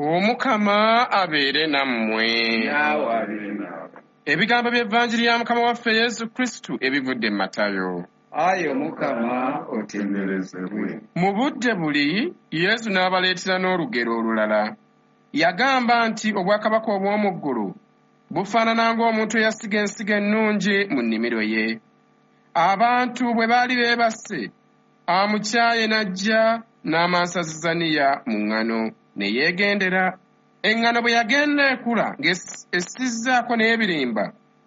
Omukama abeere nammwe. Ebigambo by'Evvanjiri ya Mukama waffe Yesu Kristo ebivudde mu Matayo. Ayi Omukama otenderezebwe. Mu budde buli Yesu n'abaleetera n'olugero olulala. Yagamba nti obwakabaka obw'omu ggulu bufaanana ng'omuntu eyasiga ensigo ennungi mu nnimiro ye. Abantu bwe baali beebase, amukyaye n'ajja n'amansa zizaniya mu ŋŋano ne yeegendera. Eŋŋano bwe yagenda ekula ng'essizzaako n'ebirimba,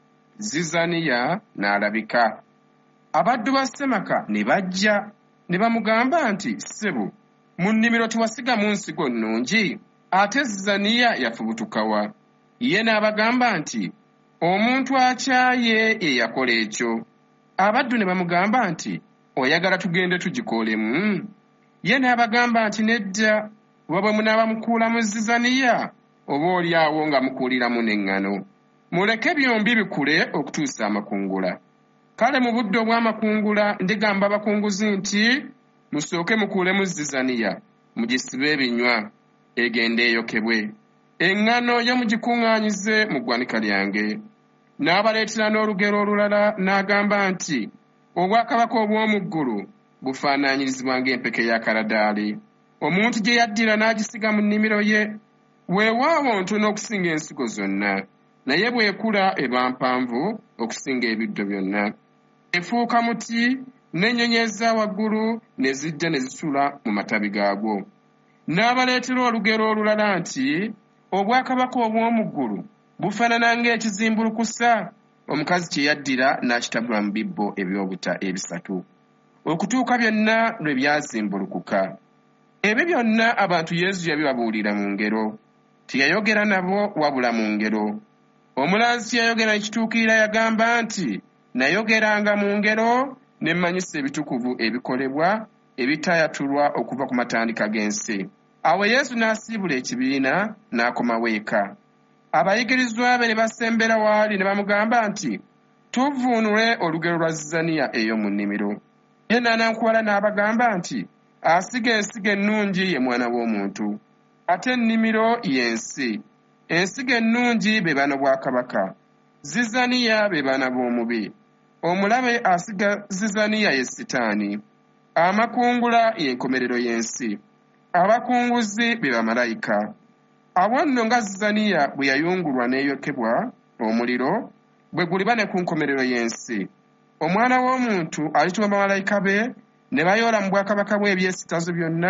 zizaniya n'alabika. Abaddu ba Semaka ne bajja ne bamugamba nti, ssebo, mu nnimiro tewasigamu nsigo nnungi, ate zizaniya yafubutuka wa? Ye n'abagamba nti, omuntu akyaye ye yakola ekyo. Abaddu ne bamugamba nti, oyagala tugende tugikoolemu? Ye n'abagamba nti, nedda, bwe munaaba mukuulamu zizaniya, oboolyawo nga mukuuliramu n'eŋŋano. Muleke byombi bikule okutuusa amakungula. Kale mu budde obw'amakungula ndigamba abakunguzi nti, musooke mukuulemu zizaniya, mugisibe ebinywa, egende eyokebwe. Eŋŋano yo mugikuŋŋaanyize mu ggwanika lyange. N'abaleetera n'olugero olulala n'agamba nti, obwakabaka obw'omu ggulu bufaanaanyirizibwa ng'empeke ya kaladaali. Omuntu gye yaddira n'agisiga mu nnimiro ye. Weewaawo ntono okusinga ensigo zonna, naye bw'ekula eba mpanvu okusinga ebiddo byonna. Efuuka muti n'ennyonyi eza waggulu ne zijja ne zisula mu matabi gaagwo. N'abaleetera olugero olulala nti, obwakabaka obw'omu ggulu bufaanana ng'ekizimbulukusa omukazi kye yaddira n'akitabula mu bibbo eby'obuta ebisatu, okutuuka byonna lwe byazimbulukuka. Ebyo byonna abantu Yesu yabibabuulira mu ngero. Teyayogera nabo wabula mu ngero. Omulanzi yayogera ekituukirira yagamba nti, nayogeranga mu ngero ne mmanyisa ebitukuvu ebikolebwa ebitaayatulwa okuva ku matandika g'ensi. Awo Yesu n'asiibula ekibiina n'akomawo eka. Abayigirizwa be ne basembera waali ne bamugamba nti, tuvvuunule olugero lwa zizaniya eyo mu nnimiro. Ye n'anankuwala n'abagamba nti, asiga ensigo ennungi ye mwana w'omuntu, ate ennimiro y'ensi. Ensigo ennungi be baana bwakabaka, zizaniya be baana b'omubi. Omulabe asiga zizaniya ye Sitaani. Amakungula y'enkomerero y'ensi. Abakunguzi be bamalayika. Awo nno nga zizaniya bwe yayungulwa n'eyokebwa omuliro, bwe guliba ne ku nkomerero y'ensi. Omwana w'omuntu alituma bamalayika be ne bayoola mu bwakabaka bwe ebyesitazo byonna,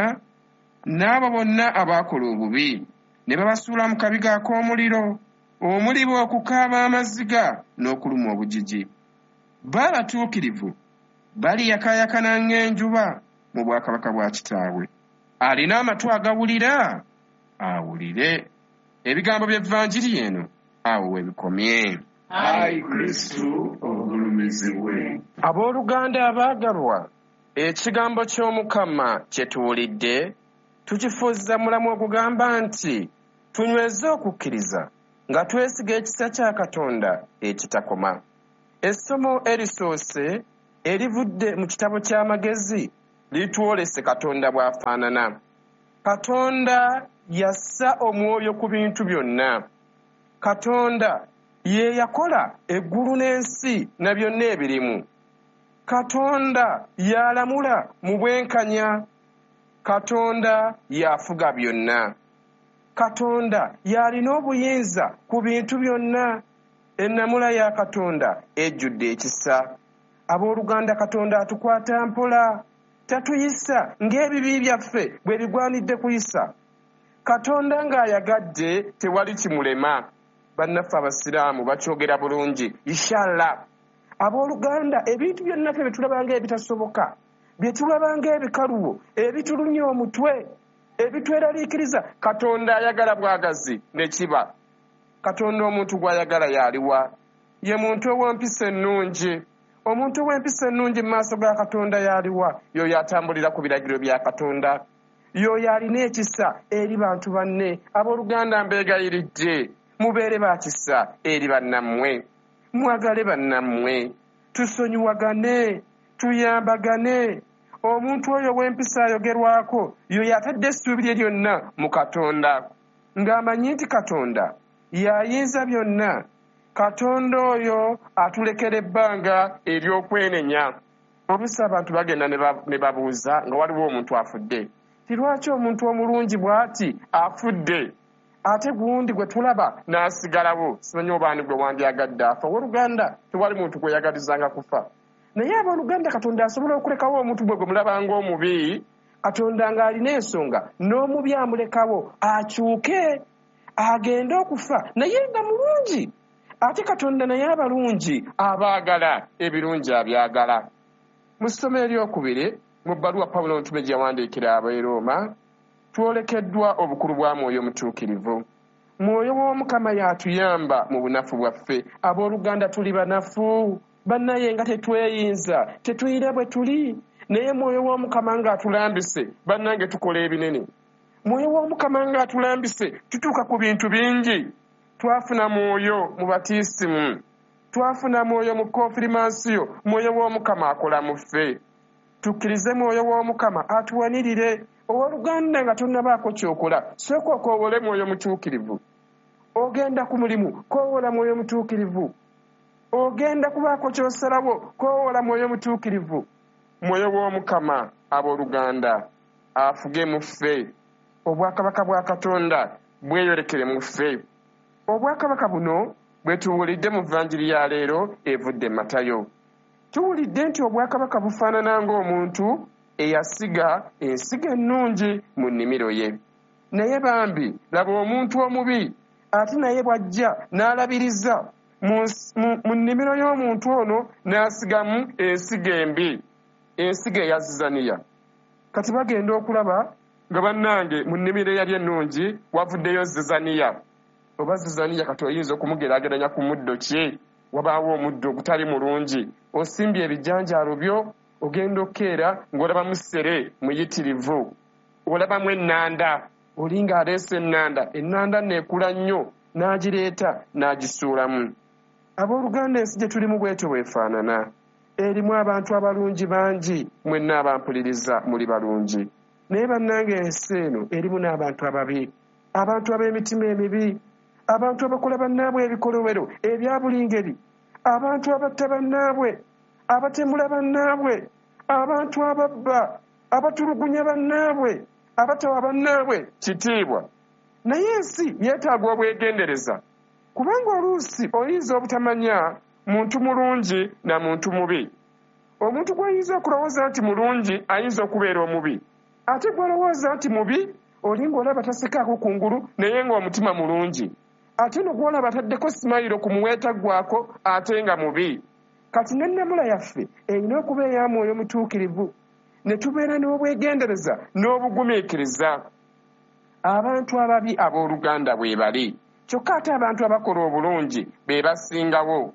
n'abo bonna abaakola obubi ne babasuula mu kabiga ak'omuliro, omulibo okukaaba amaziga n'okuluma obujiji. B'abatuukirivu baliyakaayakana ng'enjuba mu bwakabaka bwa Kitaabwe. Alina amatu agawulira awulire. Ebigambo by'Evvanjiri eno awo we bikomye. Ayi Kristo ogulumizibwe. Abooluganda abaagalwa, ekigambo ky'Omukama kye tuwulidde tukifuzza mulamu ogugamba nti tunyweze okukkiriza nga twesiga ekisa kya Katonda ekitakoma. Essomo erisoose erivudde mu kitabo ky'amagezi litwolese Katonda bw'afaanana. Katonda yassa omwoyo ku bintu byonna. Katonda ye yakola eggulu n'ensi na byonna ebirimu. Katonda y'alamula mu bwenkanya. Katonda y'afuga byonna. Katonda y'alina obuyinza ku bintu byonna. Ennamula ya Katonda ejjudde ekisa. Abooluganda, Katonda atukwata mpola, tatuyisa ng'ebibi byaffe bwe bigwanidde kuyisa. Katonda ng'ayagadde tewali kimulema. Bannaffe Abasiraamu bakyogera bulungi, inshallah. Abooluganda, ebintu byonna ffe bye tulaba ng'ebitasoboka, bye tulaba ng'ebikalubo, ebitulumya omutwe, ebitweraliikiriza, Katonda ayagala bwagazi ne kiba. Katonda omuntu gw'ayagala y'aliwa? Ye muntu ow'empisa ennungi. Omuntu ow'empisa ennungi mu maaso ga Katonda y'aliwa? Y'oyo atambulira ku biragiro bya Katonda, y'oyo alina ekisa eri bantu banne. Abooluganda, mbeegayiridde mubeere ba kisa eri bannammwe, mwagale bannammwe, tusonyiwagane, tuyambagane. Omuntu oyo ow'empisa ayogerwako y'oyo atadde essuubi lye lyonna mu Katonda. ng'amanyi nti Katonda y'ayinza byonna. Katonda oyo atulekera ebbanga ery'okwenenya. Oluusi abantu bagenda ne babuuza nga waliwo omuntu afudde. Lwaki omuntu omulungi bw'ati afudde ate gundi gwe tulaba n'asigalawo? Simanyi obaani gwe wandyagadde afa. Owooluganda tewali muntu gweyagalizanga kufa. Naye abooluganda Katonda asobola okulekawo omuntu gwe mulaba ng'omubi. Katonda ng'alina ensonga n'omubi amulekawo akyuke agende okufa naye nga mulungi. Ate Katonda naye abalungi abaagala ebirungi abyagala. Mu ssomo eryokubiri mu bbaluwa Pawulo omutume gye yawandiikira ab'e Roma, twolekeddwa obukulu bwa Mwoyo Omutuukirivu. Mwoyo w'Omukama y'atuyamba mu bunafu bwaffe. Abooluganda tuli banafu, bannaye nga tetweyinza, tetuyira bwe tuli. Naye Mwoyo w'Omukama ng'atulambise, bannange tukola ebinene. Mwoyo w'Omukama ng'atulambise, tutuuka ku bintu bingi. Twafuna mwoyo mu batiisimu, twafuna mwoyo mu konfirimansiyo. Mwoyo w'Omukama akola mu ffe. Tukkirize Mwoyo w'Omukama atuwanirire. Owooluganda nga tonnabaako kyokola, sooka okoowole Mwoyo Mutuukirivu. Ogenda ku mulimu, koowoola Mwoyo Mutuukirivu. Ogenda kubaako ky'osalawo, koowoola Mwoyo Mutuukirivu. Mwoyo w'Omukama abooluganda afuge mu ffe. Obwakabaka bwa Katonda bweyolekere mu ffe. Obwakabaka buno bwe tuwulidde mu vvanjiri ya leero evudde Matayo. Tuwulidde nti obwakabaka bufaanana ng'omuntu eyasiga ensigo ennungi mu nnimiro ye. Naye bambi laba omuntu omubi ate naye bw'ajja n'alabiriza mu nnimiro y'omuntu ono n'asigamu ensigo embi, ensigo eya zizaniya. Kati bagenda okulaba nga bannange mu nnimiro eyali ennungi wavuddeyo zizaniya. Oba zizaniya kati oyinza okumugeraageranya ku muddo ki? Wabaawo omuddo ogutali mulungi. Osimbye ebijanjaalo byo, ogenda okkeera ng'olabamu ssere muyitirivu, olabamu ennanda, olinga aleese ennanda, ennanda neekula nnyo, n'agireeta n'agisuulamu. Abooluganda ensi gye tulimu bwetyo bwefaanana. Erimu abantu abalungi bangi, mwenna abampuliriza muli balungi. Naye bannange ensi eno erimu n'abantu ababi, abantu ab'emitima emibi, abantu abakola bannaabwe ebikolowero ebya buli ngeri, abantu abatta bannaabwe, abatemula bannaabwe, abantu ababba, abatulugunya bannaabwe, abatawa bannaabwe kitiibwa. Naye ensi yeetaaga obwegendereza, kubanga oluusi oyinza obutamanya muntu mulungi na muntu mubi. Omuntu gw'oyinza okulowooza nti mulungi ayinza okubeera omubi, ate gw'olowooza nti mubi olinga olaba tasekaako kungulu naye ng'omutima mulungi, ate no gw'olaba taddeko simayiro ku muweeta gwako ate nga mubi. Kati n'ennamula yaffe erina okuba eya Mwoyo Mutuukirivu, ne tubeera n'obwegendereza n'obugumiikiriza. Abantu ababi abooluganda bwe bali, kyokka ate abantu abakola obulungi be basingawo.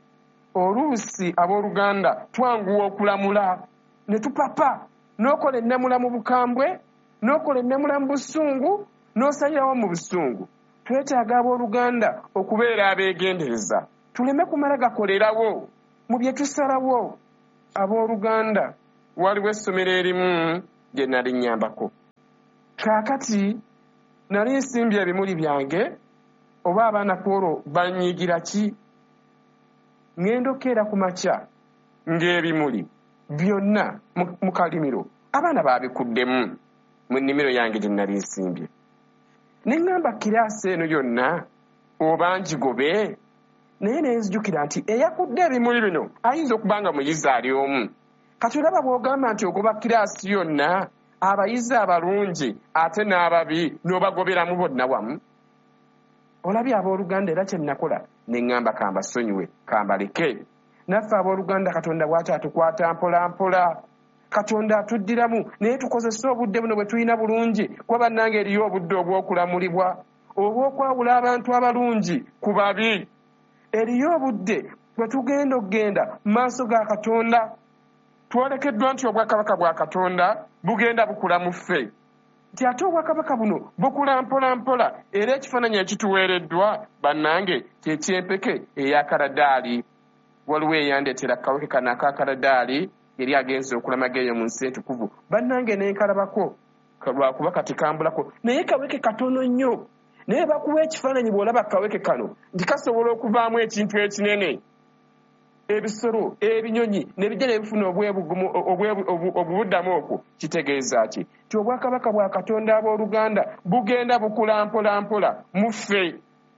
Oluusi abooluganda twanguwa okulamula ne tupapa, n'okola ennamula mu bukambwe, n'okola ennamula mu busungu, n'osalirawo mu busungu. Twetaaga abooluganda okubeera abeegendereza, tuleme kumala gakolerawo mu bye tusalawo. Abooluganda, waliwo essomero erimu gye nali nnyambako. Kaakati nali nsimbye ebimuli byange, oba abaana kwolwo banyiigira ki? Ngenda okkeera ku makya ng'ebimuli byonna mu kalimiro abaana baabikuddemu mu nnimiro yange gye nali nsimbye. Ne ŋŋamba kiraasi eno yonna oba ngigobe, naye ne nzijukira nti eyakudde ebimuli bino ayinza okuba nga muyizi ali omu. Kati olaba bw'ogamba nti ogoba kiraasi yonna, abayizi abalungi ate n'ababi n'obagoberamu bonna wamu. Olabye abooluganda era kye nakola ne ŋŋamba kambasonyiwe, kambaleke. Naffe abooluganda Katonda bw'ati atukwata mpola mpola. Katonda atuddiramu naye tukozese obudde buno bwe tulina bulungi. Kuba bannange eriyo obudde obw'okulamulibwa, obw'okwawula abantu abalungi ku babi. Eriyo obudde bwe tugenda okgenda mu maaso ga Katonda. Twolekeddwa nti obwakabaka bwa Katonda bugenda bukula mu ffe, nti ate obwakabaka buno bukula mpola mpola, era ekifaananyi ekituweereddwa bannange kyekyempeke eya kaladaali. Waliwo eyandeetera kaweke kano aka kaladaali yali agenze okulamaga eyo mu nsi entukuvu. Bannange nenkalabako lwakuba kati kambulako, naye kaweke katono nnyo naye bakuwa ekifaananyi bw'olaba akaweke kano nti kasobola okuvaamu ekintu ekinene. Ebisolo ebinyonyi ne bijja ne bifuna obubuddamu okwo kitegeeza ki? Ti obwakabaka bwa Katonda abooluganda bugenda bukula mpola mpola muffe.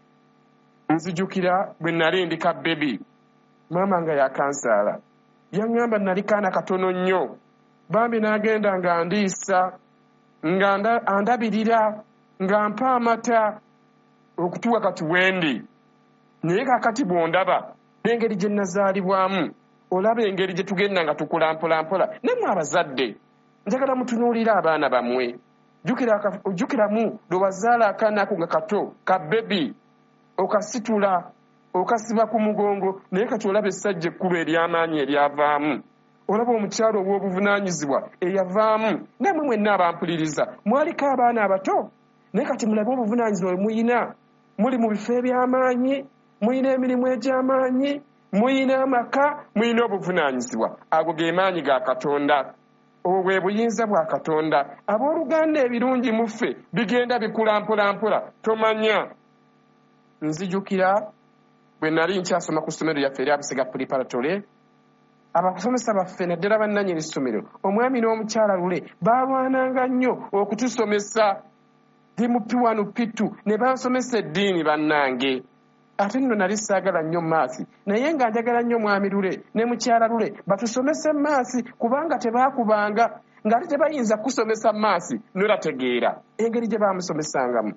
Nzijukira bwe nali ndi ka bebi, maama nga yakansaala yaŋŋamba nali kaana katono nnyo, bambi n'agenda nga ndiisa nga andabirira nga mpa amata okutuwa kati wendi. Naye kaakati bw'ondaba n'engeri gye nazaalibwamu, olaba engeri gye tugenda nga tukula mpola mpola. Nammwe abazadde njagala mutunuulira abaana bammwe. Jjukiramu lwe wazaala akaana ako nga kato ka bebi, okasitula okasiba ku mugongo, naye kati olaba essajja ekkulu ery'amaanyi eryavaamu. Olaba omukyalo ow'obuvunaanyizibwa eyavaamu. Nammwe mwenna abampuliriza mwaliko abaana abato, naye kati mulabe obuvunaanyizibwa bwe muyina. Muli mu bifo eby'amaanyi, muyina emirimu egy'amaanyi, muyina amaka, muyina obuvunaanyizibwa. Ago ge maanyi ga Katonda, obwo bwe buyinza bwa Katonda. Abooluganda ebirungi muffe bigenda bikula mpola mpola tomanya. Nzijukira bwe nali nkyasoma ku ssomero lyaffe erya Busega Preparatory, abasomesa baffe naddala bannannyini ssomero, omwami n'omukyala Lule baalwananga nnyo okutusomesa ndi mu P1 P2 ne bansomesa eddiini bannange. Ate nno nali saagala nnyo maasi, naye nga njagala nnyo mwami Lule ne mukyala Lule batusomese maasi kubanga tebaakubanga, ng'ate tebayinza kusomesa maasi nolategeera engeri gye baamusomesangamu.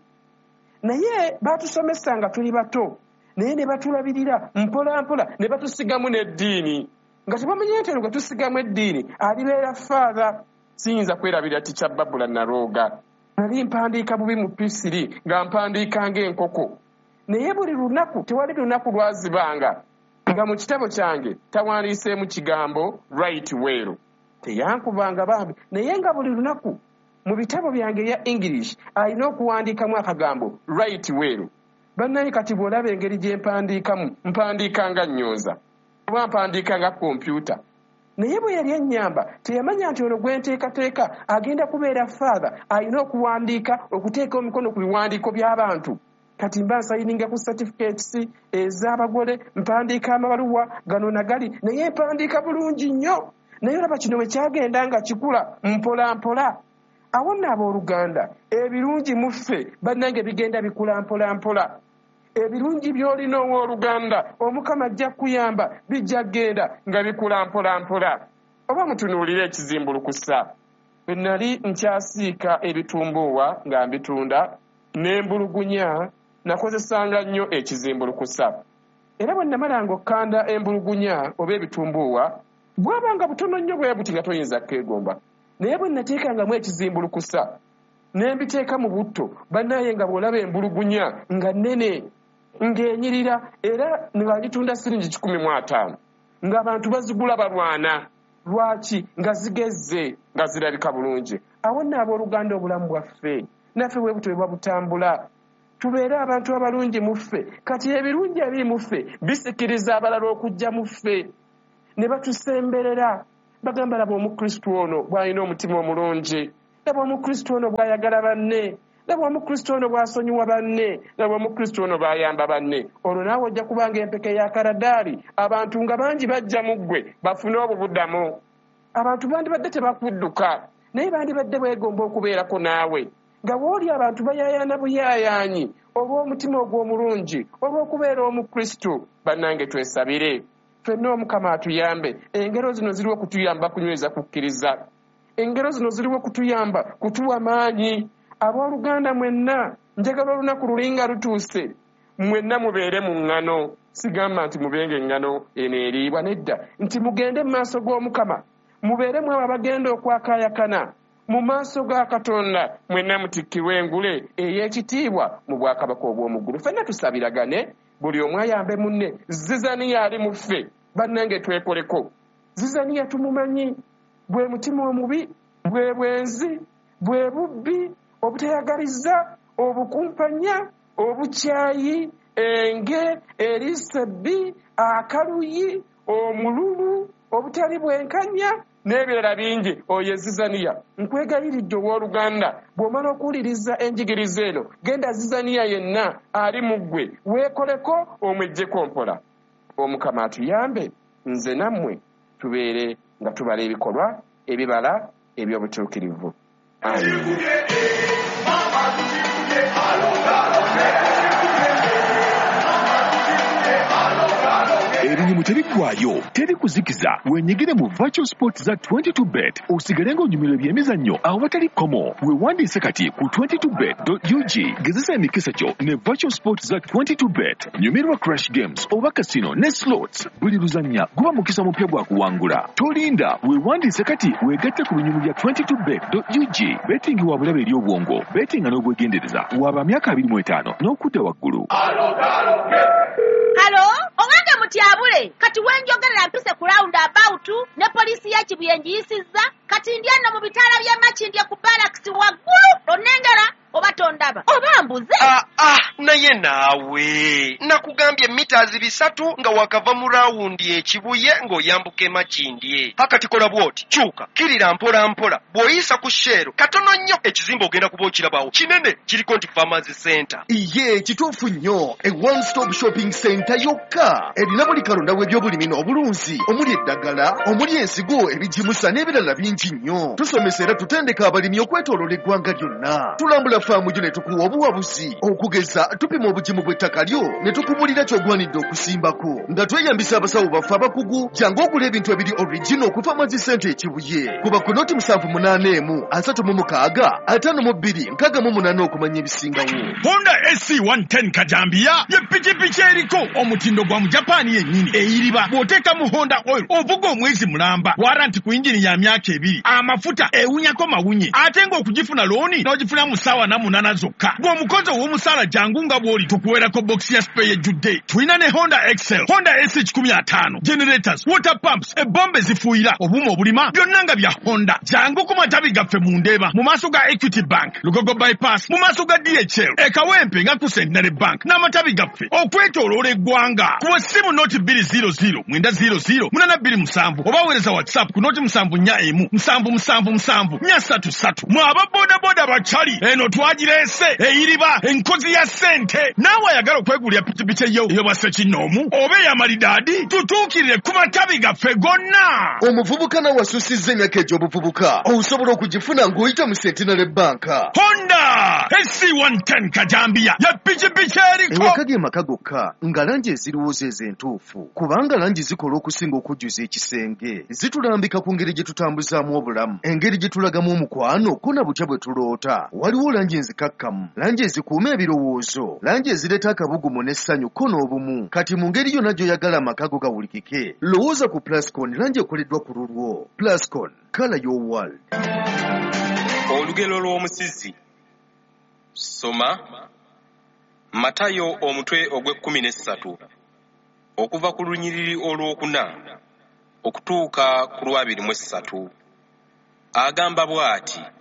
Naye baatusomesanga tuli bato, naye ne batulabirira mpola mpola ne batusigamu n'eddiini, nga tebamanye nti nga tusigamu eddiini alibeera faatha. Siyinza kwerabira ticca Babula Narooga. Nali mpandiika bubi mu P3 nga mpandiika ng'enkoko, naye buli lunaku tewali lunaku lwazibanga nga mu kitabo kyange tawandiiseemu kigambo right well. Teyankubanga bambi, naye nga buli lunaku mu bitabo byange ebya English alina okuwandiikamu akagambo right well. Bannaye kati bw'olaba engeri gye mpandiikamu, mpandiika nga nnyooza oba mpandiika nga kompyuta. Naye bwe yali ennyamba teyamanya nti ono gwe nteekateeka agenda kubeera faatha, alina okuwandiika, okuteeka omikono ku biwandiiko by'abantu. Kati mba nsayininga ku certificates ez'abagole, mpandiika amabaluwa gano nagali, naye mpandiika bulungi nnyo. Naye olaba kino bwe kyagenda nga kikula mpola mpola. Awo nno abooluganda ebirungi muffe bannange bigenda bikula mpola mpola. Ebirungi by'olina owooluganda Omukama ajja kuyamba, bijja genda nga bikula mpola mpola. Oba mutunuulire ekizimbulukusa. Bwe nali nkyasiika ebitumbuuwa nga mbitunda n'embulugunya, nakozesanga nnyo ekizimbulukusa. Era bwe namalanga okkanda embulugunya oba ebitumbuuwa, bwabanga butono nnyo bwe buti nga toyinza kwegomba. Naye bwe nateekangamu ekizimbulukusa ne mbiteeka mu butto, bannaye nga bw'olaba embulugunya nga nnene ng'enyirira, era nga ngitunda siringi 15, ng'abantu bazigula balwana. Lwaki? Nga zigezze, nga zirabika bulungi. Awo nno abooluganda obulamu bwaffe naffe bwe butyo bwe butambula. Tubeere abantu abalungi muffe, kati ebirungi ebiri muffe bisikiriza abalala okujja muffe ne batusemberera. Bagamba laba Omukristo ono bw'alina omutima omulungi, laba Omukristo ono bw'ayagala banne, laba Omukristo ono bw'asonyiwa banne, laba Omukristo ono bw'ayamba banne. Olwo naawe ojja kubanga empeke ya Kaladaali, abantu nga bangi bajja mu ggwe bafune obubuddamu. Abantu bandibadde tebakudduka, naye bandibadde beegomba okubeerako naawe. Nga bw'oli abantu bayaayaana buyaayaanyi olw'omutima ogw'omulungi, olw'okubeera Omukristo. Bannange twesabire ffenna Omukama atuyambe. Engero zino ziriwo okutuyamba kunyweza kukkiriza. Engero zino ziriwo okutuyamba kutuwa maanyi. Abooluganda mwenna njagala olunaku lulinga lutuuse mwenna mubeere mu ŋŋano. Sigamba nti mubenge eŋŋano eno eriibwa, nedda, nti mugende mu maaso g'Omukama, mubeere mu abo abagenda okwakaayakana mu maaso ga Katonda, mwenna mutikkirwe engule ey'ekitiibwa mu bwakabaka obw'omu ggulu. Ffenna tusabiragane, buli omu ayambe munne. Zizaniya ali mu ffe, bannange twekoleko. Zizaniya tumumanyi, bwe mutima omubi, bwe bwenzi, bwe bubbi, obutayagaliza, obukumpanya, obukyayi, enge, erisebbi, akaluyi, omululu, obutali bwenkanya, n'ebirala bingi oyo Zizania. Nkwegayiridde owooluganda bw'omala okuwuliriza enjigiriza eno genda Zizania yenna ali mu ggwe weekoleko omweggyeko mpola. Omukama atuyambe nze nammwe tubeere nga tubala ebikolwa ebibala eby'obutuukirivu. Amen. Ebinyumu tebiggwaayo, teri kuzikiza. Wenyigire mu virtual sport za 22bet osigale ng'onyumirwa ebyemizannyo awatali komo. Weewandiise kati ku 22bet.ug. Gezesa emikisa kyo ne virtual sport za 22bet. Nyumirwa crash games oba casino ne slots. Buli luzannya guba mukisa mupya gwa kuwangula. Tolinda, weewandiise kati weegatte ku binyumu bya 22bet.ug. Betting wa bulabe eri obwongo. Betting n'obwegendereza waba myaka 25 n'okudda waggulu. Halo, owange mutyabule kati wenjogerera mpise ku round about ne poliisi ya Kibuyenji yisizza kati ndyano mu bitaala bya Makindye ku barracks waggulu onengera oba tondaba oba mbuze. Naye naawe nakugambye meters 3 nga wakava mu rawundi ekibuye ng'oyambuka Makindye. Hakati kola bwoti kyuka kirira mpola mpola bw'oyisa ku Shero katono nnyo ekizimba ogenda kuba okirabawo kinene kiriko nti Farmers Center. Iye kituufu nnyo e one stop shopping center yokka erina buli kalonda w'ebyobulimi n'obulunzi omuli eddagala omuli ensigo ebijimusa n'ebirala bingi nnyo. Tusomesa era tutendeka abalimi okwetooloola eggwanga lyonna. Tulambula faamu gyo ne tukuwa obuwabuzi okugeza tupima obugimu bw'ettaka lyo ne tukubulira ky'ogwanidde okusimbako nga tweyambisa abasawo baffe abakugu jangu ogula ebintu ebiri original ku Farmers Center ekibuye kuba ku noti 781-36 okumanya ebisingawo. Honda SC110 Kajambia ye pikipiki eriko omutindo gwa mu Japan yennyini eyiriba bw'oteeka mu Honda oil ovuga omwezi mulamba waranti ku injini ya myaka 2 amafuta ewunyako mawunye ate ng'okugifuna looni n'ogifuna mu ssaawa 8 zokka. Gw'omukozi ow'omusaala jangu nga bw'oli tukuweerako box ya spray ejjudde. Tulina ne Honda Excel, Honda SH15, generators, water pumps, ebbombe zifuuyira obuuma obulima byonna nga bya Honda. Jangu ku matabi gaffe mu Ndeeba mu maaso ga Equity Bank, Lugogo bypass mu maaso ga DHL, Ekawempe nga ku Centenary Bank n'amatabi gaffe okwetooloola eggwanga. Ku ssimu noti 200-827 oba weereza WhatsApp ku noti 741-777-433. Mu ababoodaboda bacali eno twagireese eyiriba enkozi ya ssente. Naawe ayagala okwegulira pikipiki eyo bwassekinnoomu oba ey'amalidaadi tutuukirire ku matabi gaffe gonna. Omuvubuka nawe asusizza emyaka egy'obuvubuka osobola okugifuna ng'oyita mu Centenary Bank. Honda SC110 Kajambia ya pikipiki eriko ewaka ge maka gokka nga langi eziriwooza ez'entuufu kubanga langi zikola okusinga okujjuza ekisenge. Zitulambika ku ngeri gye tutambuzaamu obulamu, engeri gye tulagamu omukwano ko na butya bwe tuloota. Waliwo langi enzikakkamu, langi ezikuuma ebirowoozo, langi ezireeta akabugumu n'essanyu ko n'obumu. Kati mu ngeri yonna gy'oyagala amaka go gawulikike lowooza ku Plascon, langi ekoleddwa ku lulwo. Plascon, color your world. Olugero lw'omusizi soma Matayo omutwe ogw'e13 okuva ku lunyiriri olw'okuna okutuuka ku lwa 23. Agamba bw'ati